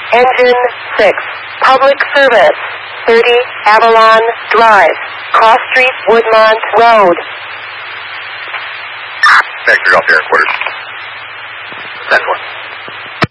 Engine 6, public service, 30 Avalon Drive, Cross Street, Woodmont Road. Vector off air quarters. 10-1.